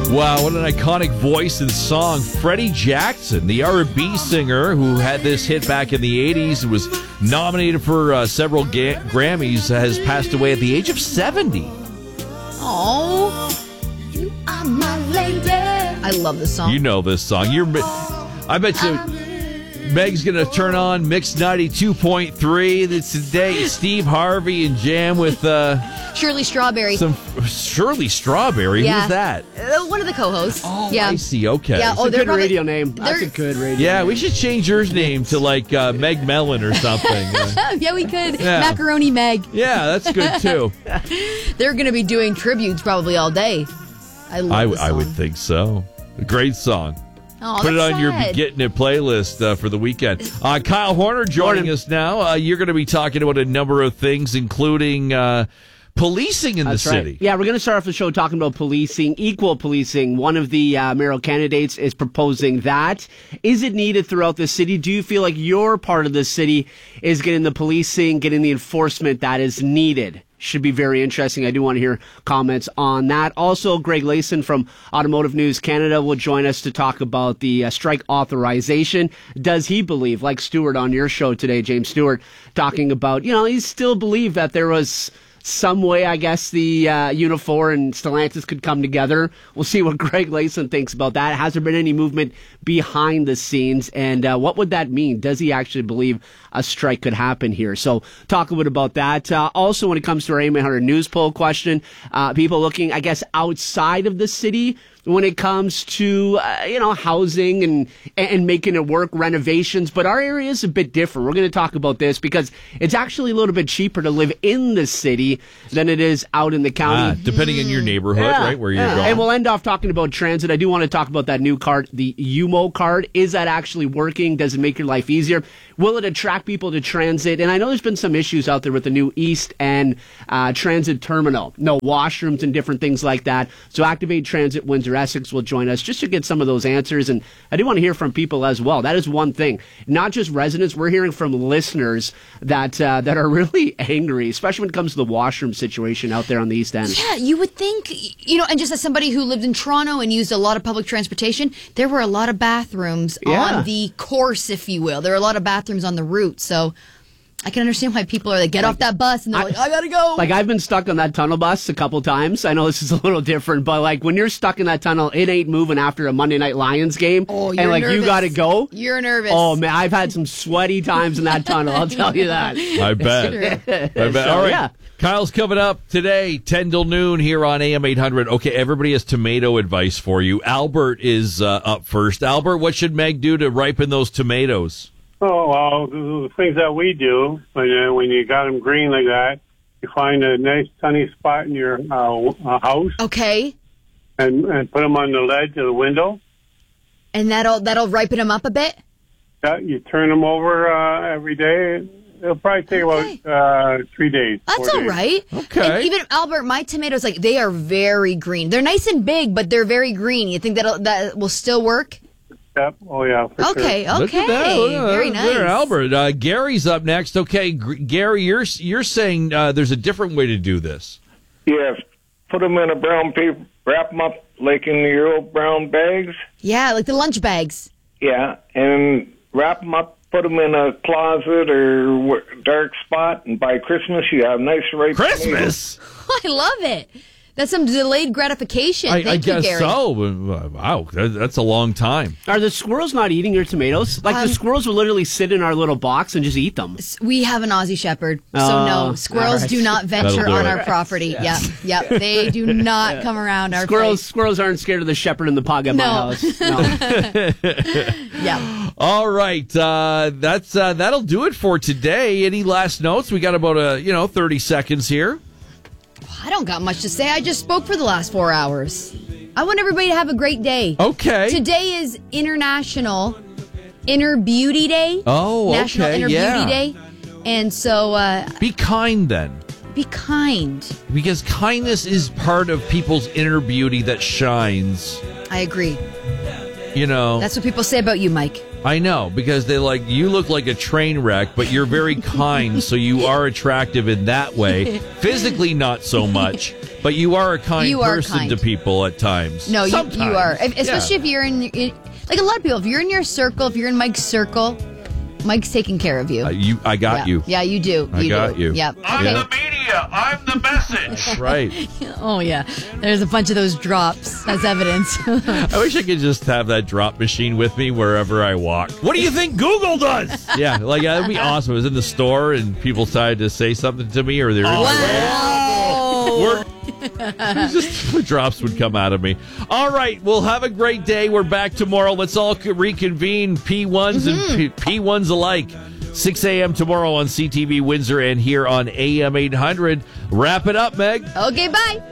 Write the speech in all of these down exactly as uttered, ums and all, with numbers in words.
Wow, what an iconic voice and song. Freddie Jackson, the R and B singer who had this hit back in the eighties and was nominated for uh, several ga- Grammys, has passed away at the age of seventy. Oh, you are my lady. I love this song. You know this song. You're, I bet you Meg's going to turn on Mix ninety-two point three. It's today Steve Harvey and Jam with uh, Shirley Strawberry. some Shirley Strawberry. Yeah. Who's that? Uh, one of the co-hosts. Oh, yeah. I see. Okay. Yeah. It's Oh, a they're good probably, radio name. That's they're- a good radio Yeah, name. we should change your name to like uh, Meg Mellon or something. Uh, yeah, we could. Yeah. Macaroni Meg. yeah, that's good too. They're going to be doing tributes probably all day. I love I, this I song. would think so. A great song. Oh, Put it that's on your sad. Getting It playlist uh, for the weekend. Uh, Kyle Horner joining Morning. us now. Uh, you're going to be talking about a number of things, including uh, policing in That's the right. city. Yeah, we're going to start off the show talking about policing, equal policing. One of the uh, mayoral candidates is proposing that. Is it needed throughout the city? Do you feel like your part of the city is getting the policing, getting the enforcement that is needed? Should be very interesting. I do want to hear comments on that. Also, Greg Layson from Automotive News Canada will join us to talk about the uh, strike authorization. Does he believe, like Stewart on your show today, James Stewart, talking about, you know, he still believe that there was some way, I guess, the uh, Unifor and Stellantis could come together. We'll see what Greg Layson thinks about that. Has there been any movement behind the scenes? And uh, what would that mean? Does he actually believe a strike could happen here? So talk a bit about that. Uh, also, when it comes to our A M eight hundred news poll question, uh, people looking, I guess, outside of the city when it comes to, uh, you know, housing and, and making it work, renovations. But our area is a bit different. We're going to talk about this because it's actually a little bit cheaper to live in the city than it is out in the county. Ah, depending on your neighborhood, Yeah, right, where yeah. you're going. And we'll end off talking about transit. I do want to talk about that new card, the U M O card. Is that actually working? Does it make your life easier? Will it attract people to transit? And I know there's been some issues out there with the new East End uh, Transit Terminal. No washrooms and different things like that. So Activate Transit Windsor Essex will join us just to get some of those answers. And I do want to hear from people as well. That is one thing. Not just residents. We're hearing from listeners that uh, that are really angry, especially when it comes to the washroom situation out there on the East End. Yeah, you would think, you know, and just as somebody who lived in Toronto and used a lot of public transportation, there were a lot of bathrooms Yeah. on the course, if you will. There were a lot of bathrooms on the route. So I can understand why people are like, get off that bus, and they're I- like, I gotta go. Like, I've been stuck on that tunnel bus a couple times. I know this is a little different, but like when you're stuck in that tunnel, it ain't moving after a Monday Night Lions game. Oh, you're and like you nervous. got to go. You're nervous. Oh man, I've had some sweaty times in that tunnel. I'll tell you that. I bet. I bet. So, All right. yeah. Kyle's coming up today, ten till noon here on A M eight hundred. Okay, everybody has tomato advice for you. Albert is uh, up first. Albert, what should Meg do to ripen those tomatoes? Oh, well, the things that we do, when, uh, when you got them green like that, you find a nice sunny spot in your uh, uh, house Okay. and, and put them on the ledge of the window. And that'll that'll ripen them up a bit? Uh, you turn them over uh, every day. It'll probably take Okay. about uh, three days. four That's all days. right. Okay. And even Albert, my tomatoes, like they are very green. They're nice and big, but they're very green. You think that that will still work? Yep. Oh, yeah. For Okay, Sure. okay. Look at that. Look at Very that. nice. There, Albert. Uh, Gary's up next. Okay, G- Gary, you're you're saying uh, there's a different way to do this. Yes, put them in a brown paper, wrap them up like in your old brown bags. Yeah, like the lunch bags. Yeah, and wrap them up, put them in a closet or w- dark spot, and by Christmas you have nice ripe tomatoes. Christmas? I love it. That's some delayed gratification. I, Thank I you, guess Gary. so. Uh, Wow, that, that's a long time. Are the squirrels not eating your tomatoes? Like Um, the squirrels will literally sit in our little box and just eat them. We have an Aussie Shepherd, so Oh, no, squirrels all right. do not venture That'll do on it. our property. Yeah, yeah, they do not come around our Squirrels, place. squirrels aren't scared of the shepherd in the pug at No. my house. No. Yeah. All right, uh, that's uh, that'll do it for today. Any last notes? We got about a you know thirty seconds here. I don't got much to say. I just spoke for the last four hours. I want everybody to have a great day. Okay. Today is International Inner Beauty Day. Oh, National okay, Inner yeah. Beauty Day. And so uh, Be kind then, be kind. because kindness is part of people's inner beauty that shines. I agree. you know. That's what people say about you, Mike. I know, because they like, you look like a train wreck, but you're very kind, so you are attracactive in that way. Physically, not so much, but you are a kind You are person kind. to people at times. No, you, Sometimes. you are. Especially Yeah. if you're in, in, like a lot of people, if you're in your circle, if you're in Mike's circle, Mike's taking care of you. Uh, you, I got yeah. you. Yeah, you do. I you got do. you. Yep. I'm Okay. the media. I'm the message. Right. Oh, yeah. There's a bunch of those drops as evidence. I wish I could just have that drop machine with me wherever I walk. What do you think Google does? Yeah, like that would be awesome. I was in the store and people decided to say something to me, or they're in the Wow. Work. Just the drops would come out of me. All right, we'll have a great day. We're back tomorrow. Let's all reconvene, P ones Mm-hmm. and P- P1s alike. six a.m. tomorrow on C T V Windsor and here on A M eight hundred. Wrap it up, Meg. Okay, bye.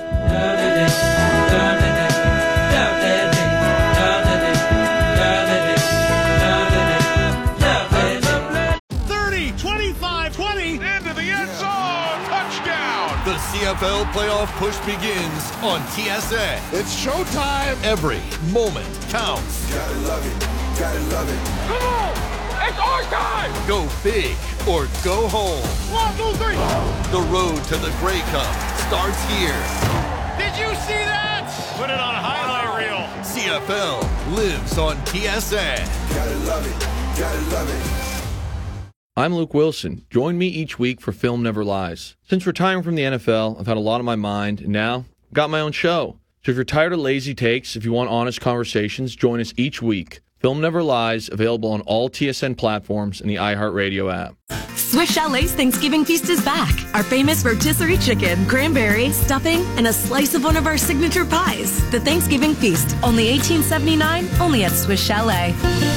thirty, twenty-five, twenty. Into the end zone. Touchdown. The C F L playoff push begins on T S A. It's showtime. Every moment counts. Gotta love it, gotta love it. Come on. It's our time. Go big or go home. One, two, three. The road to the Grey Cup starts here. Did you see that? Put it on a highlight reel. C F L lives on T S A. Gotta love it, gotta love it. I'm Luke Wilson. Join me each week for Film Never Lies. Since retiring from the N F L, I've had a lot on my mind, and now I've got my own show. So if you're tired of lazy takes, if you want honest conversations, join us each week. Film Never Lies, available on all T S N platforms and the iHeartRadio app. Swiss Chalet's Thanksgiving Feast is back. Our famous rotisserie chicken, cranberry, stuffing, and a slice of one of our signature pies. The Thanksgiving Feast, only eighteen seventy-nine, only at Swiss Chalet.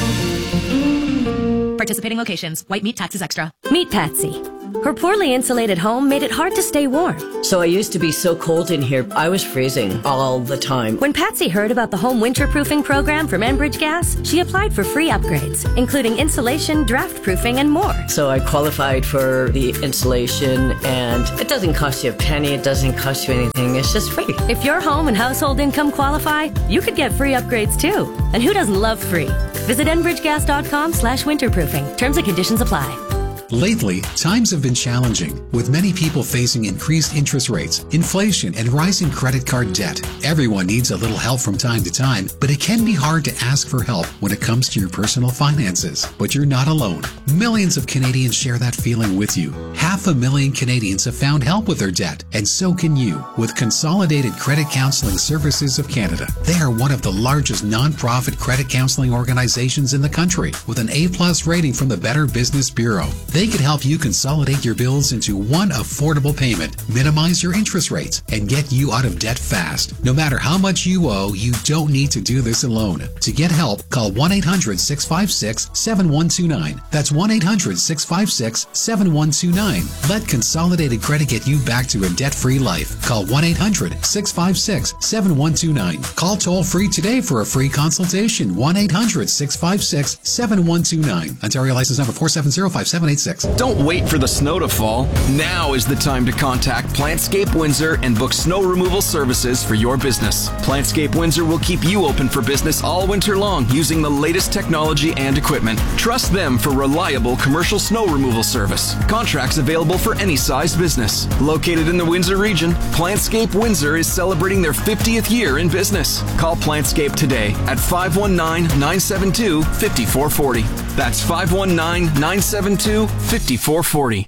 Participating locations. White meat taxes extra. Meet Patsy. Her poorly insulated home made it hard to stay warm. So I used to be so cold in here, I was freezing all the time. When Patsy heard about the home winterproofing program from Enbridge Gas, she applied for free upgrades, including insulation, draft proofing, and more. So I qualified for the insulation, and it doesn't cost you a penny, it doesn't cost you anything, it's just free. If your home and household income qualify, you could get free upgrades too. And who doesn't love free? Visit enbridgegas.com slash winterproofing. Terms and conditions apply. Lately, times have been challenging, with many people facing increased interest rates, inflation, and rising credit card debt. Everyone needs a little help from time to time, but it can be hard to ask for help when it comes to your personal finances. But you're not alone. Millions of Canadians share that feeling with you. Half a million Canadians have found help with their debt, and so can you with Consolidated Credit Counseling Services of Canada. They are one of the largest non-profit credit counseling organizations in the country, with an A-plus rating from the Better Business Bureau. They can help you consolidate your bills into one affordable payment, minimize your interest rates, and get you out of debt fast. No matter how much you owe, you don't need to do this alone. To get help, call one eight hundred six five six seven one two nine. That's one eight hundred six five six seven one two nine. Let Consolidated Credit get you back to a debt-free life. Call one eight hundred six five six seven one two nine. Call toll-free today for a free consultation. one eight hundred six five six seven one two nine. Ontario license number four seven zero five seven eight six. Don't wait for the snow to fall. Now is the time to contact Plantscape Windsor and book snow removal services for your business. Plantscape Windsor will keep you open for business all winter long using the latest technology and equipment. Trust them for reliable commercial snow removal service. Contracts available for any size business. Located in the Windsor region, Plantscape Windsor is celebrating their fiftieth year in business. Call Plantscape today at five one nine, nine seven two, five four four zero. That's five one nine, nine seven two, five four four zero.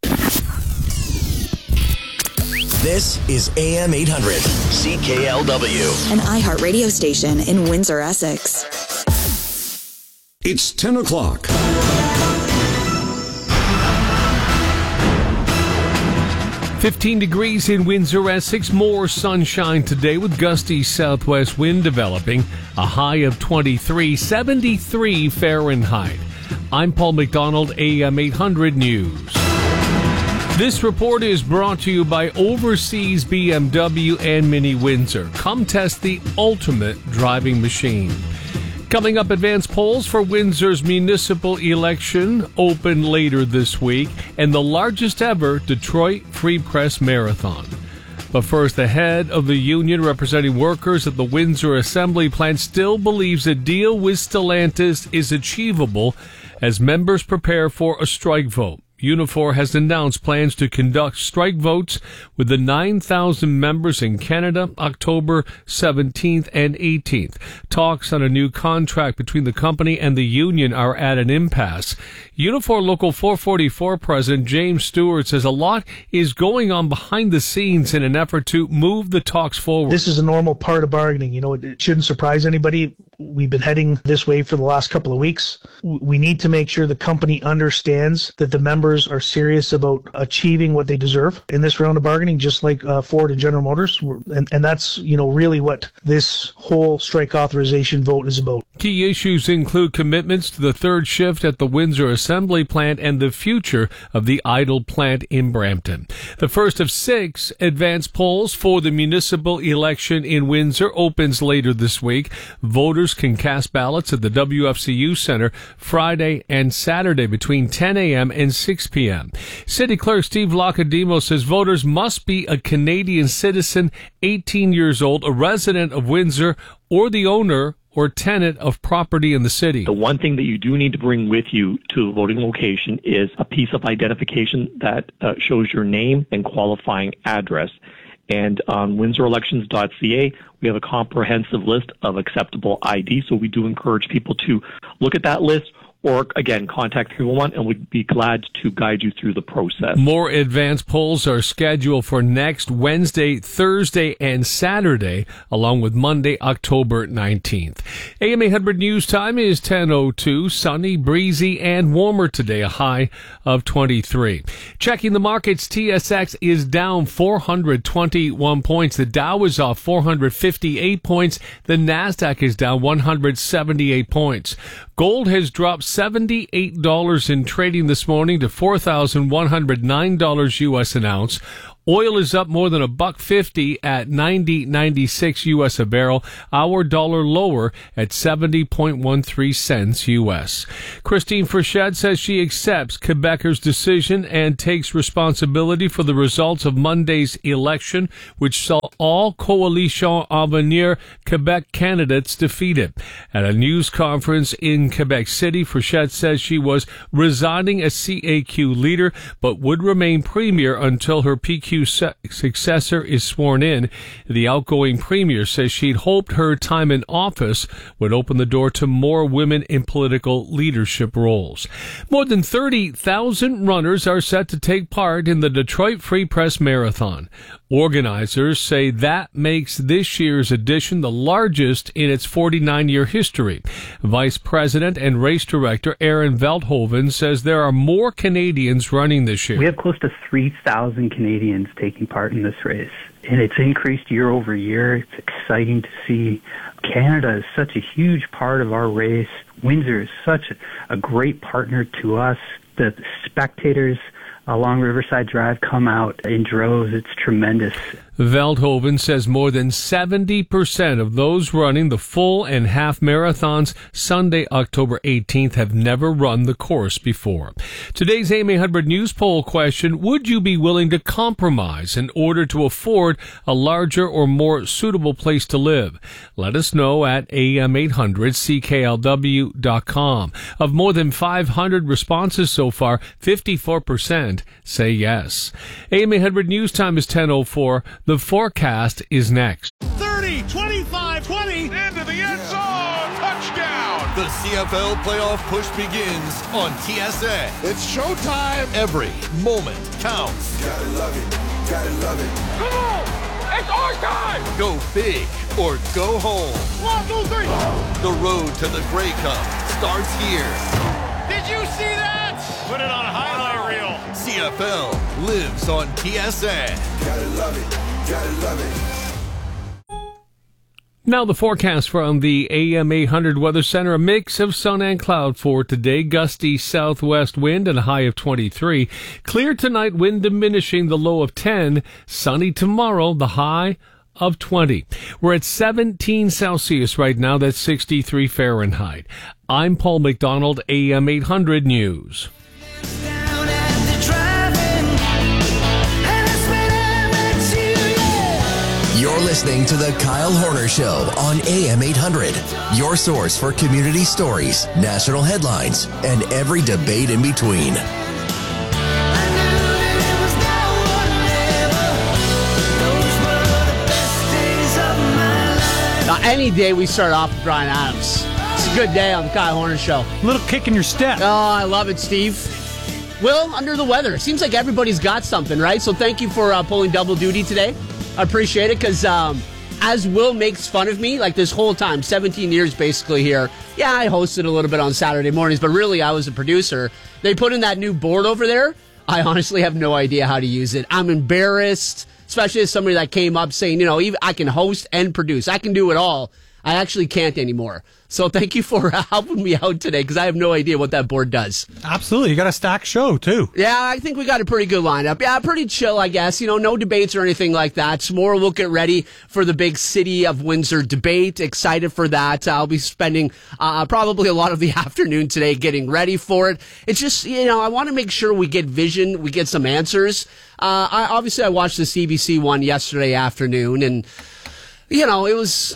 This is A M eight hundred, C K L W. An iHeart radio station in Windsor, Essex. It's ten o'clock. fifteen degrees in Windsor, Essex. More sunshine today with gusty southwest wind developing. A high of twenty-three, seventy-three Fahrenheit. I'm Paul McDonald, A M eight hundred News. This report is brought to you by Overseas B M W and Mini Windsor. Come test the ultimate driving machine. Coming up, advanced polls for Windsor's municipal election open later this week, and the largest ever Detroit Free Press Marathon. But first, the head of the union representing workers at the Windsor Assembly Plant still believes a deal with Stellantis is achievable as members prepare for a strike vote. Unifor has announced plans to conduct strike votes with the nine thousand members in Canada October seventeenth and eighteenth. Talks on a new contract between the company and the union are at an impasse. Unifor Local four forty-four President James Stewart says a lot is going on behind the scenes in an effort to move the talks forward. This is a normal part of bargaining. You know, it shouldn't surprise anybody. We've been heading this way for the last couple of weeks. We need to make sure the company understands that the members are serious about achieving what they deserve in this round of bargaining, just like uh, Ford and General Motors. And, and that's, you know, really what this whole strike authorization vote is about. Key issues include commitments to the third shift at the Windsor Assembly Plant and the future of the idle plant in Brampton. The first of six advanced polls for the municipal election in Windsor opens later this week. Voters can cast ballots at the W F C U Center Friday and Saturday between ten a.m. and six p.m. City Clerk Steve Lacademo says voters must be a Canadian citizen, eighteen years old, a resident of Windsor, or the owner or tenant of property in the city. The one thing that you do need to bring with you to the voting location is a piece of identification that uh, shows your name and qualifying address. And on windsor elections dot c a, we have a comprehensive list of acceptable I D. So we do encourage people to look at that list or, again, contact three one one, and we'd be glad to guide you through the process. More advanced polls are scheduled for next Wednesday, Thursday, and Saturday, along with Monday, October nineteenth. A M eight hundred News Time is ten oh two. Sunny, breezy, and warmer today, a high of twenty-three. Checking the markets, T S X is down four hundred twenty-one points. The Dow is off four hundred fifty-eight points. The NASDAQ is down one hundred seventy-eight points. Gold has dropped seventy-eight dollars in trading this morning to four thousand one hundred nine dollars U S an ounce. Oil is up more than a buck fifty at ninety ninety-six U S a barrel. Our dollar lower at seventy point one three cents U S. Christine Frechette says she accepts Quebecers' decision and takes responsibility for the results of Monday's election, which saw all Coalition Avenir Quebec candidates defeated. At a news conference in Quebec City, Frechette says she was resigning as C A Q leader, but would remain premier until her P Q successor is sworn in. The outgoing premier says she'd hoped her time in office would open the door to more women in political leadership roles. More than thirty thousand runners are set to take part in the Detroit Free Press Marathon. Organizers say that makes this year's edition the largest in its forty-nine-year history. Vice President and race director Aaron Veldhoven says there are more Canadians running this year. We have close to three thousand Canadians taking part in this race, and it's increased year over year. It's exciting to see. Canada is such a huge part of our race. Windsor is such a, a great partner to us. The spectators along Riverside Drive come out in droves. It's tremendous. Veldhoven says more than seventy percent of those running the full and half marathons Sunday, October eighteenth have never run the course before. Today's A M eight hundred News Poll question, would you be willing to compromise in order to afford a larger or more suitable place to live? Let us know at A M eight hundred C K L W dot com. Of more than five hundred responses so far, fifty-four percent say yes. A M eight hundred News Time is ten oh four. The forecast is next. thirty, twenty-five, twenty, into the end zone, touchdown! The C F L playoff push begins on T S A. It's showtime! Every moment counts. Gotta love it, gotta love it. Come on! It's our time! Go big or go home. One, two, three! The road to the Grey Cup starts here. Did you see that? Put it on a highlight reel. C F L lives on T S A. Gotta love it, gotta love it. Now the forecast from the A M eight hundred Weather Center, a mix of sun and cloud for today. Gusty southwest wind and a high of twenty-three. Clear tonight, wind diminishing, the low of ten. Sunny tomorrow, the high of twenty. We're at seventeen Celsius right now. That's sixty-three Fahrenheit. I'm Paul McDonald, A M eight hundred News. listening to The Kyle Horner Show on A M eight hundred. Your source for community stories, national headlines, and every debate in between. Now, any day we start off with Brian Adams. It's a good day on the Kyle Horner Show. A little kick in your step. Oh, I love it, Steve. Will, under the weather. It seems like everybody's got something, right? So thank you for uh, pulling double duty today. I appreciate it because um, as Will makes fun of me, like this whole time, seventeen years basically here, yeah, I hosted a little bit on Saturday mornings, but really I was a producer. They put in that new board over there. I honestly have no idea how to use it. I'm embarrassed, especially as somebody that came up saying, you know, even I can host and produce. I can do it all. I actually can't anymore. So thank you for uh, helping me out today because I have no idea what that board does. Absolutely. You got a stacked show, too. Yeah, I think we got a pretty good lineup. Yeah, pretty chill, I guess. You know, no debates or anything like that. Tomorrow we'll get ready for the big City of Windsor debate. Excited for that. I'll be spending uh, probably a lot of the afternoon today getting ready for it. It's just, you know, I want to make sure we get vision, we get some answers. Uh, I, obviously, I watched the C B C one yesterday afternoon, and, you know, it was...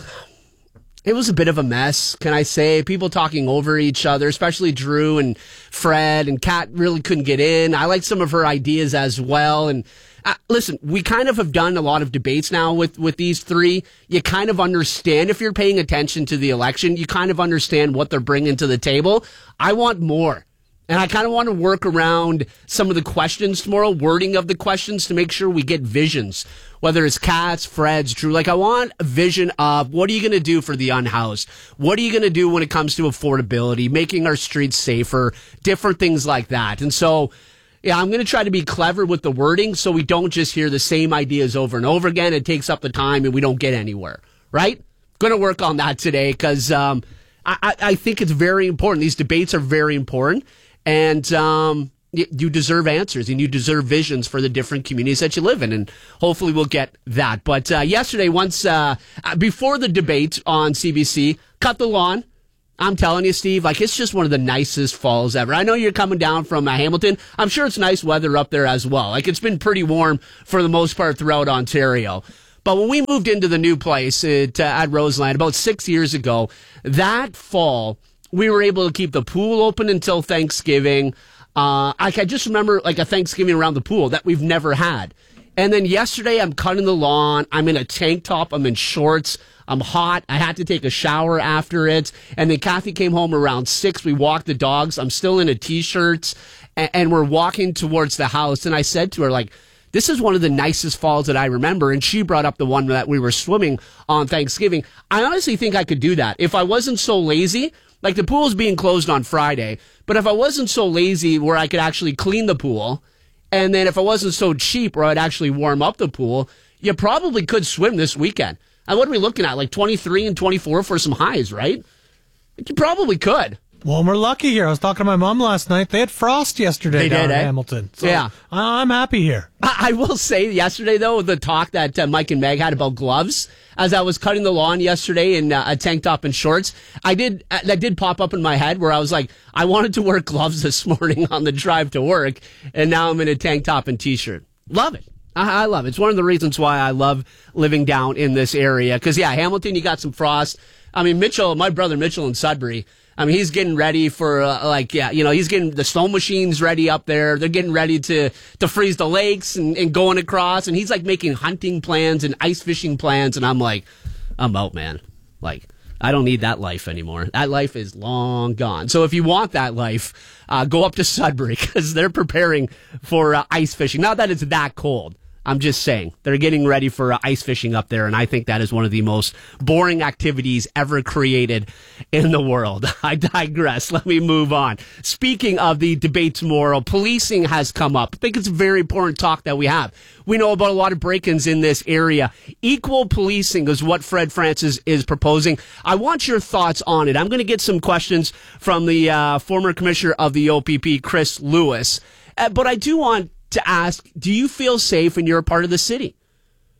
It was a bit of a mess, can I say? People talking over each other, especially Drew and Fred, and Kat really couldn't get in. I like some of her ideas as well. And uh, listen, we kind of have done a lot of debates now with, with these three. You kind of understand, if you're paying attention to the election, you kind of understand what they're bringing to the table. I want more. And I kind of want to work around some of the questions tomorrow, wording of the questions to make sure we get visions, whether it's Kat's, Fred's, Drew. Like, I want a vision of what are you going to do for the unhoused? What are you going to do when it comes to affordability, making our streets safer, different things like that. And so, yeah, I'm going to try to be clever with the wording so we don't just hear the same ideas over and over again. It takes up the time and we don't get anywhere, right? Going to work on that today because um, I, I think it's very important. These debates are very important. And um, you deserve answers and you deserve visions for the different communities that you live in. And hopefully we'll get that. But uh, yesterday, once uh, before the debate on C B C, cut the lawn. I'm telling you, Steve, like it's just one of the nicest falls ever. I know you're coming down from uh, Hamilton. I'm sure it's nice weather up there as well. Like it's been pretty warm for the most part throughout Ontario. But when we moved into the new place at, uh, at Roseland about six years ago, that fall, we were able to keep the pool open until Thanksgiving. Uh, I, I just remember like a Thanksgiving around the pool that we've never had. And then yesterday I'm cutting the lawn. I'm in a tank top. I'm in shorts. I'm hot. I had to take a shower after it. And then Kathy came home around six. We walked the dogs. I'm still in a t-shirt and, and we're walking towards the house. And I said to her, like, this is one of the nicest falls that I remember. And she brought up the one that we were swimming on Thanksgiving. I honestly think I could do that. If I wasn't so lazy, like the pool's being closed on Friday, but if I wasn't so lazy where I could actually clean the pool, and then if I wasn't so cheap where I'd actually warm up the pool, you probably could swim this weekend. And what are we looking at? Like twenty-three and twenty-four for some highs, right? You probably could. Well, we're lucky here. I was talking to my mom last night. They had frost yesterday they down did, in eh? Hamilton. So yeah. I'm happy here. I, I will say yesterday, though, the talk that uh, Mike and Meg had about gloves, as I was cutting the lawn yesterday in uh, a tank top and shorts, I did uh, that did pop up in my head where I was like, I wanted to wear gloves this morning on the drive to work, and now I'm in a tank top and T-shirt. Love it. I, I love it. It's one of the reasons why I love living down in this area. Because, yeah, Hamilton, you got some frost. I mean, Mitchell, my brother Mitchell in Sudbury, I mean, he's getting ready for, uh, like, yeah, you know, he's getting the snow machines ready up there. They're getting ready to, to freeze the lakes and, and going across. And he's, like, making hunting plans and ice fishing plans. And I'm like, I'm out, man. Like, I don't need that life anymore. That life is long gone. So if you want that life, uh, go up to Sudbury because they're preparing for uh, ice fishing. Not that it's that cold. I'm just saying they're getting ready for uh, ice fishing up there, and I think that is one of the most boring activities ever created in the world. I digress. Let me move on. Speaking of the debate tomorrow, policing has come up. I think it's a very important talk that we have. We know about a lot of break-ins in this area. Equal policing is what Fred Francis is proposing. I want your thoughts on it. I'm going to get some questions from the uh, former commissioner of the O P P, Chris Lewis, uh, but I do want to ask, do you feel safe when you're a part of the city?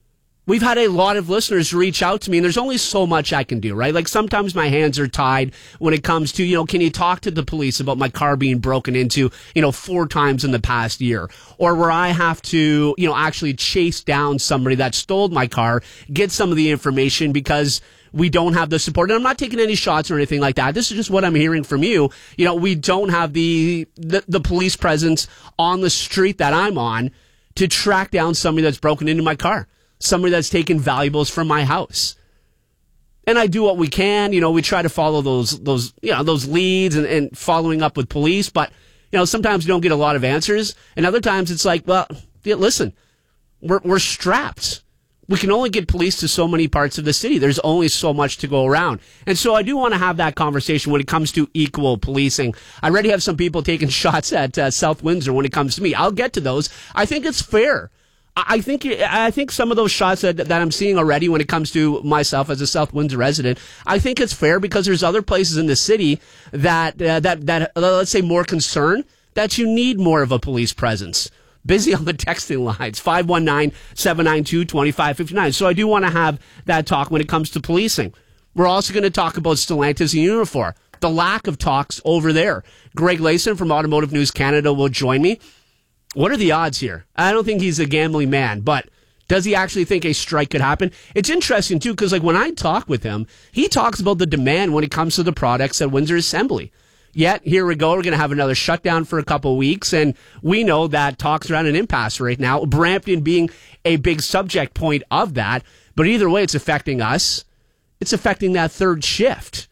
we've had a lot of listeners reach out to me, and there's only so much I can do, right? Like sometimes my hands are tied when it comes to, you know, can you talk to the police about my car being broken into, you know, four times in the past year? Or where I have to, you know, actually chase down somebody that stole my car, get some of the information because we don't have the support. And I'm not taking any shots or anything like that. This is just what I'm hearing from you. You know, we don't have the, the, the police presence on the street that I'm on to track down somebody that's broken into my car, somebody that's taken valuables from my house. And I do what we can. You know, we try to follow those, those, you know, those leads and, and following up with police. But, you know, sometimes you don't get a lot of answers. And other times it's like, well, yeah, listen, we're, we're strapped. We can only get police to so many parts of the city. There's only so much to go around. And so I do want to have that conversation when it comes to equal policing. I already have some people taking shots at uh, South Windsor when it comes to me. I'll get to those. I think it's fair. I think I think some of those shots that, that I'm seeing already when it comes to myself as a South Windsor resident, I think it's fair because there's other places in the city that, uh, that, that uh, let's say more concern that you need more of a police presence. Busy on the texting lines, five one nine, seven nine two, two five five nine. So I do want to have that talk when it comes to policing. We're also going to talk about Stellantis and Unifor, the lack of talks over there. Greg Layson from Automotive News Canada will join me. What are the odds here? I don't think he's a gambling man, but does he actually think a strike could happen? It's interesting, too, because like when I talk with him, he talks about the demand when it comes to the products at Windsor Assembly. Yet, here we go. We're going to have another shutdown for a couple of weeks, and we know that talks are at an impasse right now. Brampton being a big subject point of that. But either way, it's affecting us. It's affecting that third shift.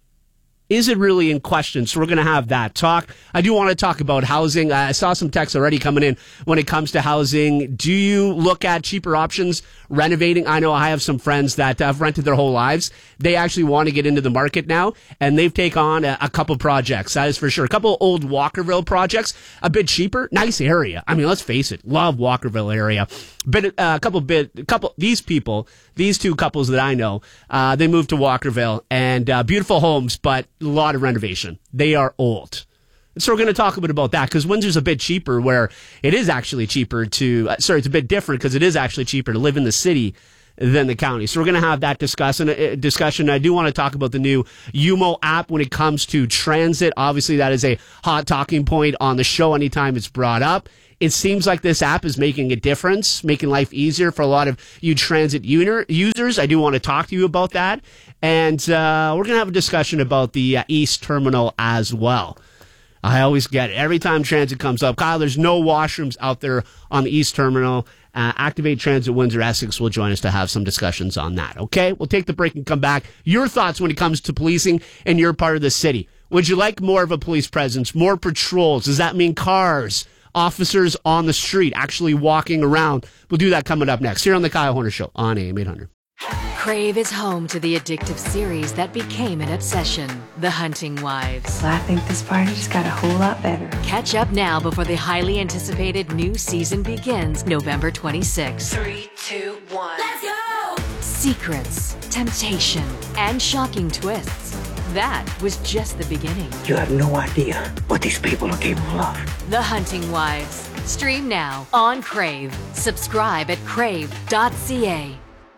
Is it really in question? So we're going to have that talk. I do want to talk about housing. I saw some texts already coming in when it comes to housing. Do you look at cheaper options renovating? I know I have some friends that have rented their whole lives. They actually want to get into the market now, and they've taken on a, a couple projects. That is for sure. A couple old Walkerville projects, a bit cheaper. Nice area. I mean, let's face it. Love Walkerville area. But uh, a couple bit, a couple, these people, these two couples that I know, uh, they moved to Walkerville, and uh, beautiful homes, but a lot of renovation. They are old. So we're going to talk a bit about that because Windsor's a bit cheaper where it is actually cheaper to, uh, sorry, it's a bit different because it is actually cheaper to live in the city than the county. So we're going to have that discussion. Uh, discussion. I do want to talk about the new U M O app when it comes to transit. Obviously, that is a hot talking point on the show anytime it's brought up. It seems like this app is making a difference, making life easier for a lot of you transit users. I do want to talk to you about that. And uh, we're going to have a discussion about the uh, East Terminal as well. I always get it. Every time transit comes up, Kyle, there's no washrooms out there on the East Terminal. Uh, Activate Transit Windsor Essex will join us to have some discussions on that. Okay, we'll take the break and come back. Your thoughts when it comes to policing in your part of the city. Would you like more of a police presence, more patrols? Does that mean cars, officers on the street actually walking around? We'll do that coming up next here on the Kyle Horner Show on A M eight hundred. Crave is home to the addictive series that became an obsession, The Hunting Wives. Well, I think this party just got a whole lot better. Catch up now before the highly anticipated new season begins November twenty-sixth. Three, two, one. Let's go! Secrets, temptation, and shocking twists. That was just the beginning. You have no idea what these people are capable of. The Hunting Wives. Stream now on Crave. Subscribe at crave dot c a.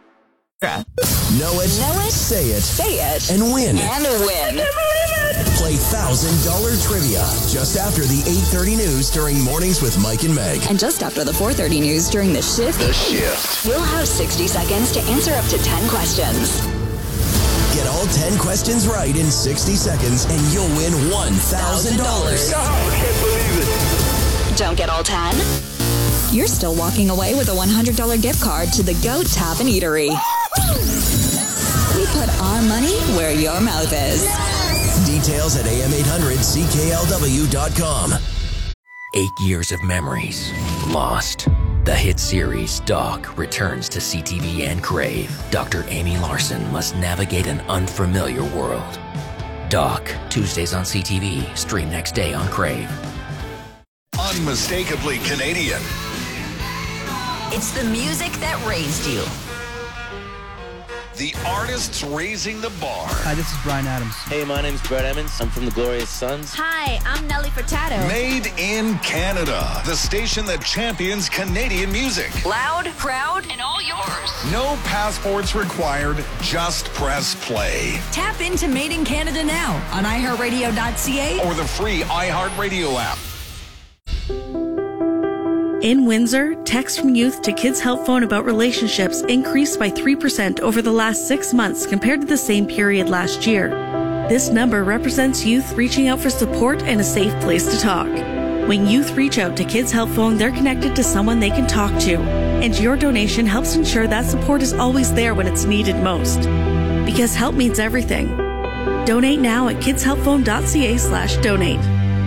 Know it, know it, say it, say it, and win. And win. Play one thousand dollars trivia just after the eight thirty news during Mornings with Mike and Meg. And just after the four thirty news during The Shift. The Shift. We'll have sixty seconds to answer up to ten questions. Get all ten questions right in sixty seconds and you'll win one thousand dollars. Oh, I can't believe it. Don't get all ten? You're still walking away with a one hundred dollars gift card to the Goat Tavern Eatery. We put our money where your mouth is. Details at A M eight hundred C K L W dot com. Eight years of memories lost. The hit series Doc returns to C T V and Crave. Doctor Amy Larson must navigate an unfamiliar world. Doc, Tuesdays on C T V, stream next day on Crave. Unmistakably Canadian. It's the music that raised you. The artists raising the bar. Hi, this is Brian Adams. Hey, my name's Brett Emmons. I'm from the Glorious Sons. Hi, I'm Nelly Furtado. Made in Canada. The station that champions Canadian music. Loud, proud, and all yours. No passports required. Just press play. Tap into Made in Canada now on i heart radio dot c a Or the free iHeartRadio app. In Windsor, texts from youth to Kids Help Phone about relationships increased by three percent over the last six months compared to the same period last year. This number represents youth reaching out for support and a safe place to talk. When youth reach out to Kids Help Phone, they're connected to someone they can talk to. And your donation helps ensure that support is always there when it's needed most. Because help means everything. Donate now at kids help phone dot c a slash donate.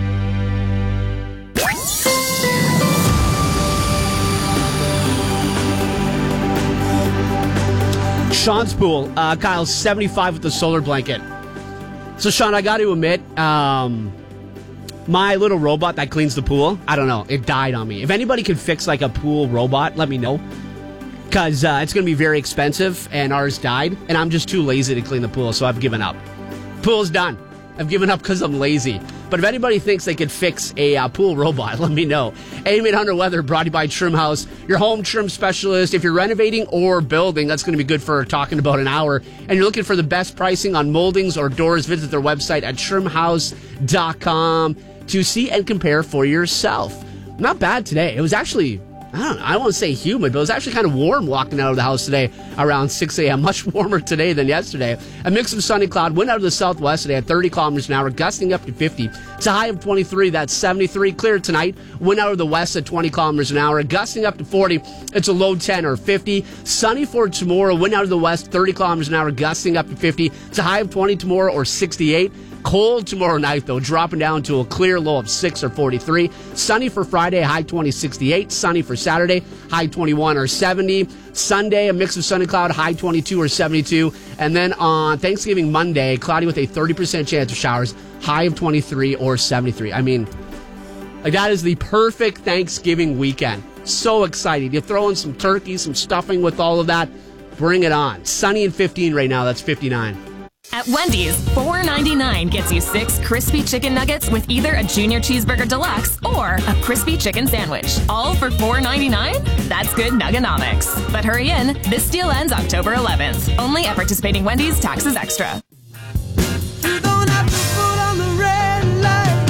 Sean's pool. Uh, Kyle's seventy-five with the solar blanket. So, Sean, I got to admit, um, my little robot that cleans the pool, I don't know, it died on me. If anybody can fix like a pool robot, let me know. Because uh, it's going to be very expensive, and ours died, and I'm just too lazy to clean the pool, so I've given up. Pool's done. I've given up because I'm lazy. But if anybody thinks they could fix a uh, pool robot, let me know. A M eight hundred Weather brought to you by Trim House, your home trim specialist. If you're renovating or building, that's going to be good for talking about an hour. And you're looking for the best pricing on moldings or doors, visit their website at trim house dot com to see and compare for yourself. Not bad today. It was actually, I don't know, I don't want to say humid, but it was actually kind of warm walking out of the house today around six a.m. Much warmer today than yesterday. A mix of sun and cloud. Wind out of the southwest today at thirty kilometers an hour, gusting up to fifty. It's a high of twenty-three. That's seventy-three. Clear tonight. Wind out of the west at twenty kilometers an hour, gusting up to forty. It's a low ten or fifty. Sunny for tomorrow. Wind out of the west, thirty kilometers an hour, gusting up to fifty. It's a high of twenty tomorrow or sixty-eight. Cold tomorrow night, though, dropping down to a clear low of six or forty-three. Sunny for Friday, high twenty, sixty-eight. Sunny for Saturday, high twenty-one or seventy. Sunday, a mix of sun and cloud, high twenty-two or seventy-two. And then on Thanksgiving Monday, cloudy with a thirty percent chance of showers, high of twenty-three or seventy-three. I mean, like that is the perfect Thanksgiving weekend. So excited. You throw in some turkey, some stuffing with all of that. Bring it on. Sunny and fifteen right now. That's fifty-nine. At Wendy's, four ninety-nine gets you six crispy chicken nuggets with either a junior cheeseburger deluxe or a crispy chicken sandwich. All for four ninety-nine? That's good nugganomics. But hurry in, this deal ends October eleventh. Only at participating Wendy's, taxes extra. You don't have to put on the red light.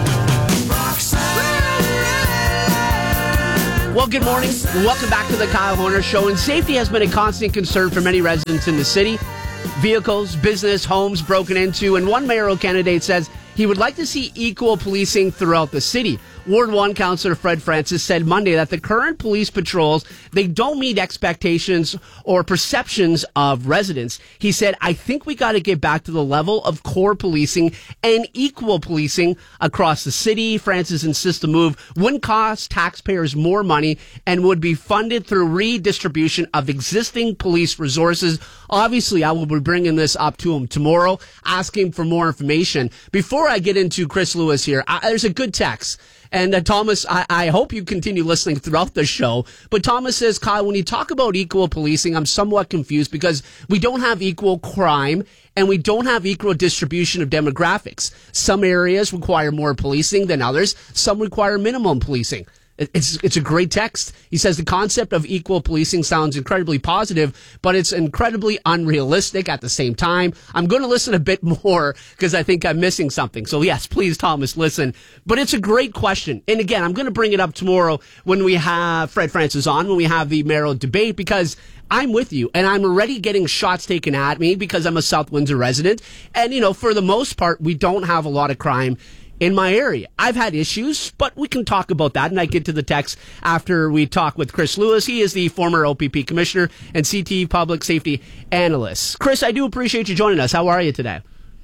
Well, good morning. Welcome back to the Kyle Horner Show. And safety has been a constant concern for many residents in the city. Vehicles, business, homes broken into, and one mayoral candidate says he would like to see equal policing throughout the city. Ward one Councillor Fred Francis said Monday that the current police patrols, they don't meet expectations or perceptions of residents. He said, I think we got to get back to the level of core policing and equal policing across the city. Francis insists the move wouldn't cost taxpayers more money and would be funded through redistribution of existing police resources. Obviously, I will be bringing this up to him tomorrow, asking for more information. Before I get into Chris Lewis here, I, there's a good text. And uh, Thomas, I, I hope you continue listening throughout the show. But Thomas says, Kyle, when you talk about equal policing, I'm somewhat confused because we don't have equal crime and we don't have equal distribution of demographics. Some areas require more policing than others. Some require minimum policing. It's it's a great text. He says the concept of equal policing sounds incredibly positive, but it's incredibly unrealistic at the same time. I'm going to listen a bit more because I think I'm missing something. So yes, please, Thomas, listen. But it's a great question. And again, I'm going to bring it up tomorrow when we have Fred Francis on, when we have the mayoral debate, because I'm with you, and I'm already getting shots taken at me because I'm a South Windsor resident. And, you know, for the most part, we don't have a lot of crime in my area. I've had issues, but we can talk about that, and I get to the text after we talk with Chris Lewis. He is the former O P P commissioner and C T public safety analyst. Chris, I do appreciate you joining us. How are you today?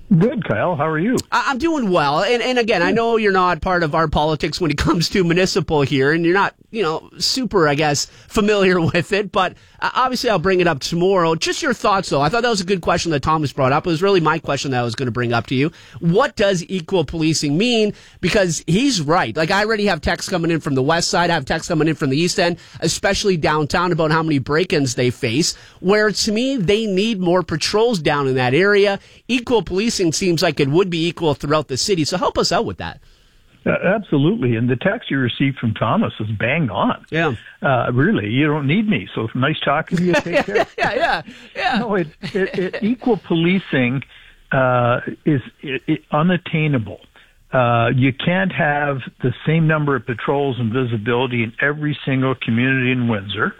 Good, Kyle. How are you? I'm doing well. And, and again, I know you're not part of our politics when it comes to municipal here, and you're not, you know, super, I guess, familiar with it. But uh, obviously, I'll bring it up tomorrow. Just your thoughts, though. I thought that was a good question that Thomas brought up. It was really my question that I was going to bring up to you. What does equal policing mean? Because he's right. Like, I already have texts coming in from the west side. I have texts coming in from the east end, especially downtown, about how many break-ins they face, where to me, they need more patrols down in that area. Equal policing seems like it would be equal throughout the city. So help us out with that. Uh, absolutely. And the text you received from Thomas is bang on. Yeah. Uh, really, you don't need me. So nice talking to you. Take care. yeah, yeah, yeah. No, it, it, it, equal policing uh, is it, it unattainable. Uh, you can't have the same number of patrols and visibility in every single community in Windsor.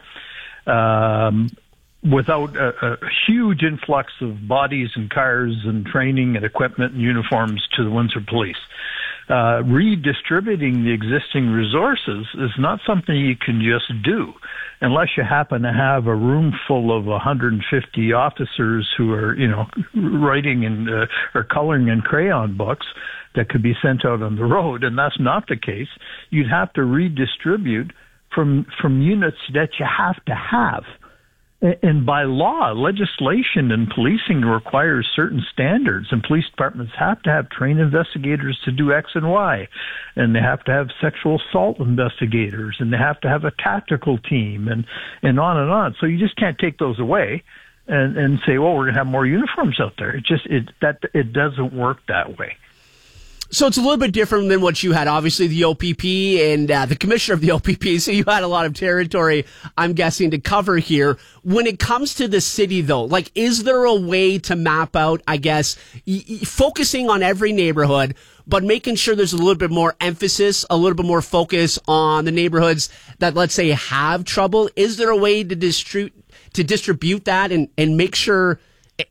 Um, without a, a huge influx of bodies and cars and training and equipment and uniforms to the Windsor Police. Uh, redistributing the existing resources is not something you can just do unless you happen to have a room full of one hundred fifty officers who are, you know, writing in, uh, or coloring in crayon books that could be sent out on the road, and that's not the case. You'd have to redistribute from, from units that you have to have. And by law, legislation and policing requires certain standards, and police departments have to have trained investigators to do X and Y, and they have to have sexual assault investigators, and they have to have a tactical team, and, and on and on. So you just can't take those away and, and say, well, we're going to have more uniforms out there. It just, it, that, it doesn't work that way. So it's a little bit different than what you had. Obviously, the O P P and uh, the commissioner of the O P P, so you had a lot of territory, I'm guessing, to cover here. When it comes to the city, though, like, is there a way to map out, I guess, y- y- focusing on every neighborhood, but making sure there's a little bit more emphasis, a little bit more focus on the neighborhoods that, let's say, have trouble? Is there a way to distribute to distribute that and, and make sure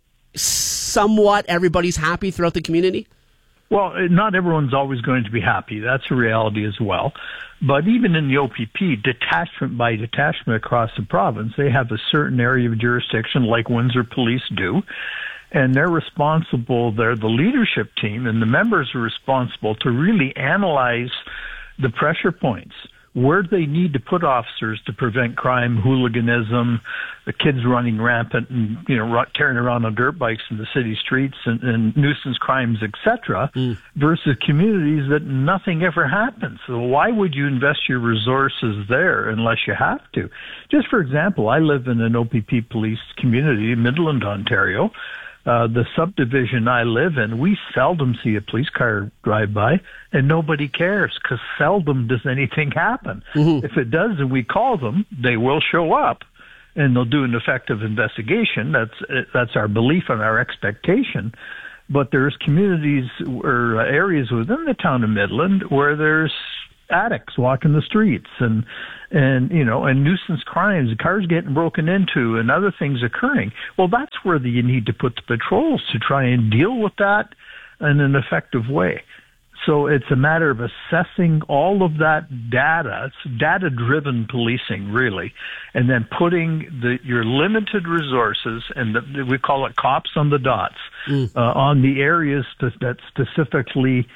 somewhat everybody's happy throughout the community? Well, not everyone's always going to be happy. That's a reality as well. But even in the O P P, detachment by detachment across the province, they have a certain area of jurisdiction like Windsor Police do. And they're responsible, they're the leadership team, and the members are responsible to really analyze the pressure points. Where do they need to put officers to prevent crime, hooliganism, the kids running rampant and, you know, tearing around on dirt bikes in the city streets and, and nuisance crimes, et cetera, mm. versus communities that nothing ever happens. So why would you invest your resources there unless you have to? Just for example, I live in an O P P police community in Midland, Ontario. Uh, the subdivision I live in, we seldom see a police car drive by, and nobody cares because seldom does anything happen. Mm-hmm. If it does and we call them, they will show up and they'll do an effective investigation. That's that's our belief and our expectation. But there's communities or areas within the town of Midland where there's addicts walking the streets and, and, you know, and nuisance crimes, cars getting broken into and other things occurring. Well, that's where the, you need to put the patrols to try and deal with that in an effective way. So it's a matter of assessing all of that data. It's data-driven policing, really, and then putting the, your limited resources, and the, we call it cops on the dots, mm. uh, on the areas that specifically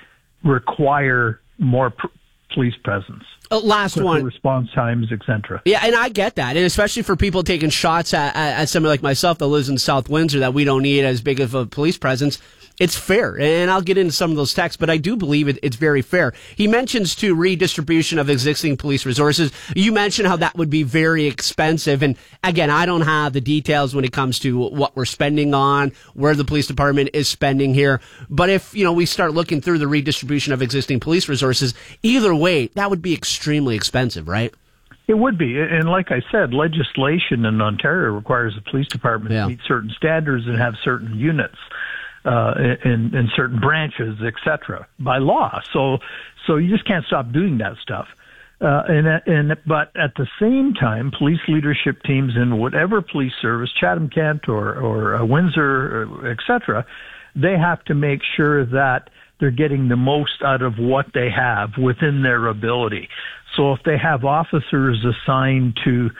require more pr- police presence. Uh, last one. Response times, et cetera. Yeah, and I get that. And especially for people taking shots at, at, at somebody like myself that lives in South Windsor that we don't need as big of a police presence. It's fair, and I'll get into some of those texts, but I do believe it, it's very fair. He mentions, too, redistribution of existing police resources. You mentioned how that would be very expensive, and again, I don't have the details when it comes to what we're spending on, where the police department is spending here, but if, you know, we start looking through the redistribution of existing police resources, either way, that would be extremely expensive, right? It would be, and like I said, legislation in Ontario requires the police department yeah. to meet certain standards and have certain units. Uh, in, in certain branches, et cetera, by law. So, so you just can't stop doing that stuff. Uh, and, and, but at the same time, police leadership teams in whatever police service, Chatham-Kent or, or uh, Windsor, or et cetera, they have to make sure that they're getting the most out of what they have within their ability. So if they have officers assigned to,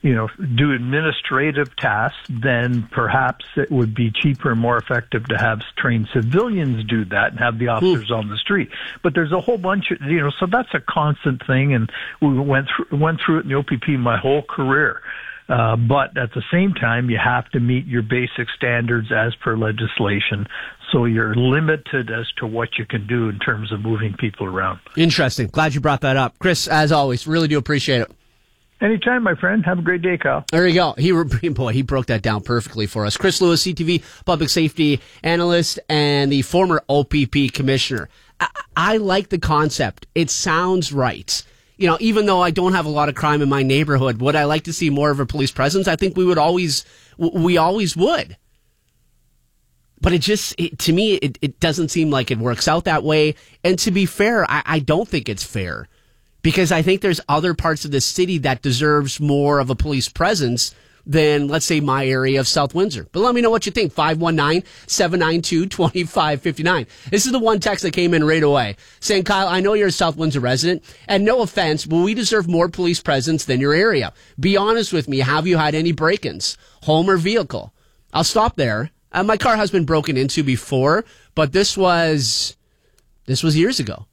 you know, do administrative tasks, then perhaps it would be cheaper and more effective to have trained civilians do that and have the officers mm. on the street. But there's a whole bunch of, you know, so that's a constant thing, and we went through, went through it in the O P P my whole career. Uh, but at the same time, you have to meet your basic standards as per legislation. So you're limited as to what you can do in terms of moving people around. Interesting. Glad you brought that up. Chris, as always, really do appreciate it. Anytime, my friend. Have a great day, Kyle. There you go. He boy, he broke that down perfectly for us. Chris Lewis, C T V public safety analyst and the former O P P commissioner. I, I like the concept. It sounds right. You know, even though I don't have a lot of crime in my neighborhood, would I like to see more of a police presence? I think we would always, we always would. But it just, it, to me, it, it doesn't seem like it works out that way. And to be fair, I, I don't think it's fair. Because I think there's other parts of the city that deserves more of a police presence than, let's say, my area of South Windsor. But let me know what you think. five one nine, seven nine two, two five five nine. This is the one text that came in right away saying, Kyle, I know you're a South Windsor resident, and no offense, but we deserve more police presence than your area. Be honest with me. Have you had any break-ins, home or vehicle? I'll stop there. Uh, my car has been broken into before, but this was, this was years ago.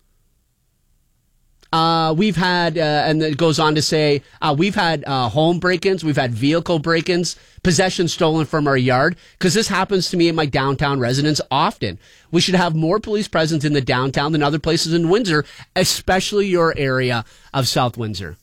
Uh, we've had, uh, and it goes on to say, uh, we've had, uh, home break-ins, we've had vehicle break-ins, possession stolen from our yard, because this happens to me in my downtown residence often. We should have more police presence in the downtown than other places in Windsor, especially your area of South Windsor.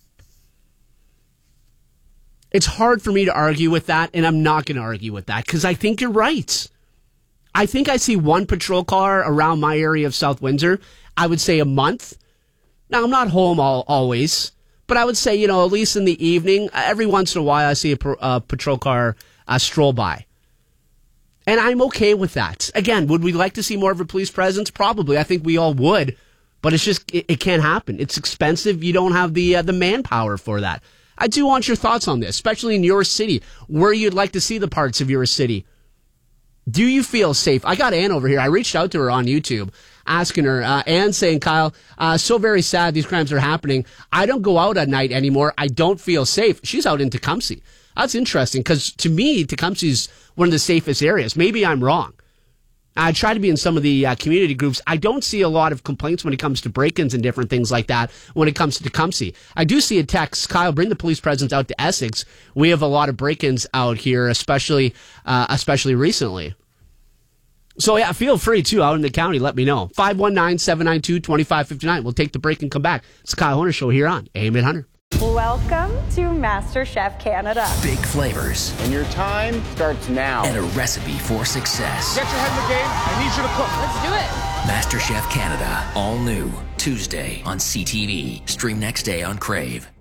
It's hard for me to argue with that, and I'm not going to argue with that, because I think you're right. I think I see one patrol car around my area of South Windsor, I would say a month. Now, I'm not home all, always, but I would say, you know, at least in the evening, every once in a while, I see a uh, patrol car uh, stroll by. And I'm okay with that. Again, would we like to see more of a police presence? Probably. I think we all would, but it's just, it, it can't happen. It's expensive. You don't have the uh, the manpower for that. I do want your thoughts on this, especially in your city, where you'd like to see the parts of your city. Do you feel safe? I got Ann over here. I reached out to her on YouTube, asking her, uh, Ann saying, Kyle, uh, so very sad these crimes are happening. I don't go out at night anymore. I don't feel safe. She's out in Tecumseh. That's interesting, because to me, Tecumseh is one of the safest areas. Maybe I'm wrong. I try to be in some of the uh, community groups. I don't see a lot of complaints when it comes to break-ins and different things like that when it comes to Tecumseh. I do see a text, Kyle, bring the police presence out to Essex. We have a lot of break-ins out here, especially uh, especially recently. So, yeah, feel free, too, out in the county. Let me know. five one nine, seven nine two, two five five nine. We'll take the break and come back. It's the Kyle Horner Show here on A M eight hundred. Welcome to MasterChef Canada. Big flavors. And your time starts now. And a recipe for success. Get your head in the game. I need you to cook. Let's do it. MasterChef Canada. All new. Tuesday on C T V. Stream next day on Crave.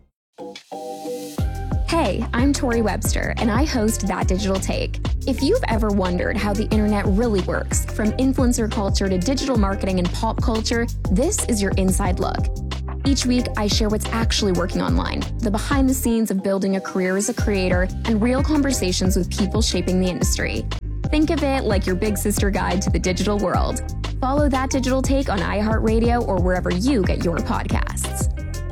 Hey, I'm Tori Webster, and I host That Digital Take. If you've ever wondered how the internet really works, from influencer culture to digital marketing and pop culture, this is your inside look. Each week, I share what's actually working online, the behind the scenes of building a career as a creator, and real conversations with people shaping the industry. Think of it like your big sister guide to the digital world. Follow That Digital Take on iHeartRadio or wherever you get your podcasts.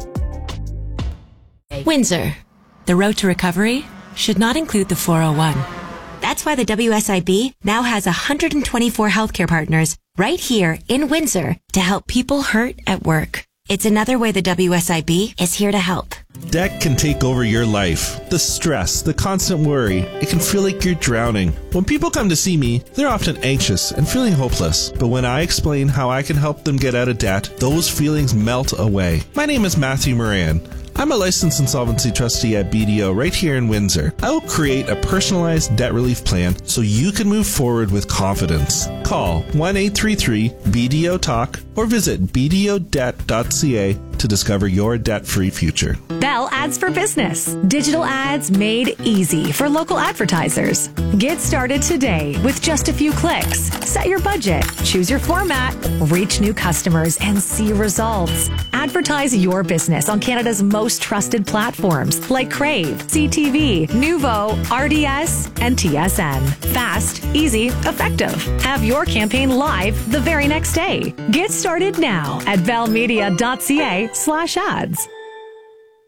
Windsor. The road to recovery should not include the four oh one. That's why the W S I B now has one hundred twenty-four healthcare partners right here in Windsor to help people hurt at work. It's another way the W S I B is here to help. Debt can take over your life. The stress, the constant worry, it can feel like you're drowning. When people come to see me, they're often anxious and feeling hopeless. But when I explain how I can help them get out of debt, those feelings melt away. My name is Matthew Moran. I'm a licensed insolvency trustee at B D O right here in Windsor. I will create a personalized debt relief plan so you can move forward with confidence. Call one eight three three B D O talk or visit b d o debt dot c a to discover your debt-free future. Bell Ads for Business. Digital ads made easy for local advertisers. Get started today with just a few clicks. Set your budget, choose your format, reach new customers, and see results. Advertise your business on Canada's most trusted platforms like Crave, C T V, Nuvo, R D S, and T S N. Fast, easy, effective. Have your campaign live the very next day. Get started now at bell media dot c a slash ads.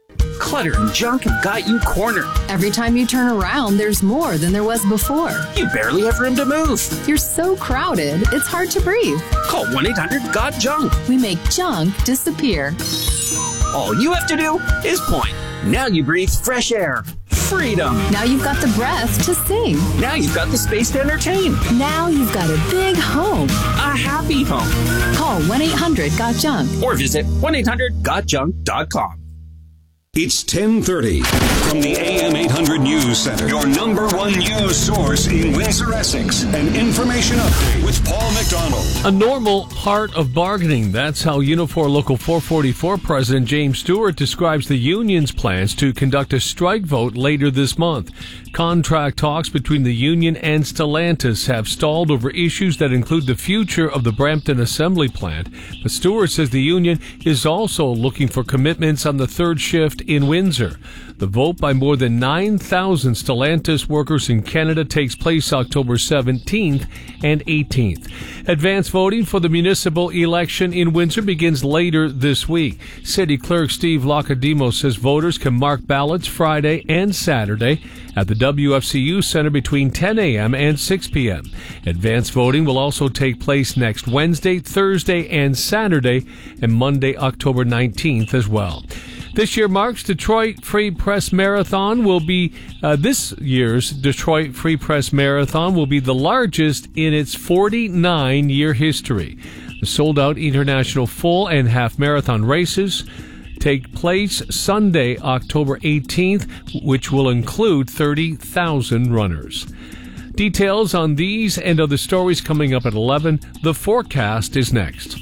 Clutter and junk have got you cornered. Every time you turn around, there's more than there was before. You barely have room to move. You're so crowded, it's hard to breathe. Call one eight hundred got junk. We make junk disappear. All you have to do is point. Now you breathe fresh air. Freedom. Now you've got the breath to sing. Now you've got the space to entertain. Now you've got a big home. A happy home. Call one eight hundred got junk. Or visit one eight hundred got junk dot com. It's ten thirty from the A M eight hundred News Center, your number one news source in Windsor, Essex. An information update with Paul McDonald. A normal part of bargaining. That's how Unifor Local four forty-four President James Stewart describes the union's plans to conduct a strike vote later this month. Contract talks between the union and Stellantis have stalled over issues that include the future of the Brampton assembly plant. But Stewart says the union is also looking for commitments on the third shift in Windsor. The vote by more than nine thousand Stellantis workers in Canada takes place October seventeenth and eighteenth. Advance voting for the municipal election in Windsor begins later this week. City Clerk Steve Lacademo says voters can mark ballots Friday and Saturday at the W F C U Center between ten a.m. and six p.m. Advance voting will also take place next Wednesday, Thursday, and Saturday, and Monday, October nineteenth as well. This year marks Detroit Free Press Marathon will be, uh, this year's Detroit Free Press Marathon will be the largest in its forty-nine year history. The sold-out international full and half marathon races take place Sunday, October eighteenth, which will include thirty thousand runners. Details on these and other stories coming up at eleven. The forecast is next.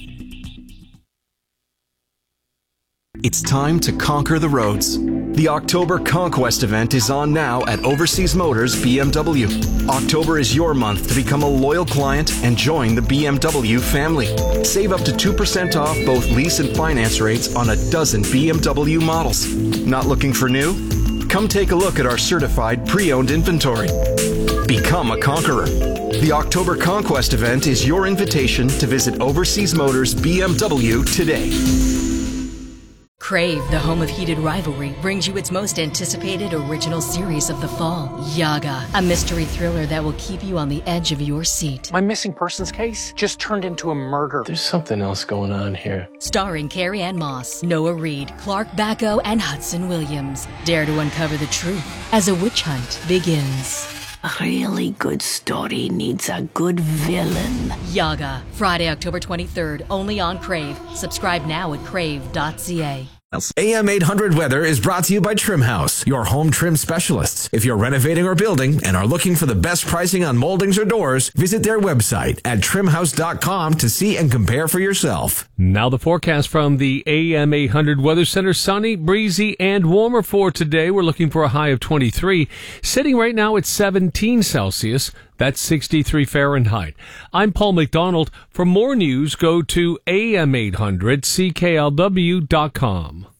It's time to conquer the roads. The October Conquest event is on now at Overseas Motors B M W. October is your month to become a loyal client and join the B M W family. Save up to two percent off both lease and finance rates on a dozen B M W models. Not looking for new? Come take a look at our certified pre-owned inventory. Become a conqueror. The October Conquest event is your invitation to visit Overseas Motors B M W today. Crave, the home of heated rivalry, brings you its most anticipated original series of the fall, Yaga, a mystery thriller that will keep you on the edge of your seat. My missing persons case just turned into a murder. There's something else going on here. Starring Carrie Ann Moss, Noah Reid, Clark Bacco, and Hudson Williams. Dare to uncover the truth as a witch hunt begins. A really good story needs a good villain. Yaga, Friday, October twenty-third, only on Crave. Subscribe now at crave dot c a. A M eight hundred Weather is brought to you by Trim House, your home trim specialists. If you're renovating or building and are looking for the best pricing on moldings or doors, visit their website at trim house dot com to see and compare for yourself. Now the forecast from the A M eight hundred Weather Center. Sunny, breezy, and warmer for today. We're looking for a high of twenty-three. Sitting right now at seventeen Celsius. That's sixty-three Fahrenheit. I'm Paul McDonald. For more news, go to A M eight hundred C K L W dot com.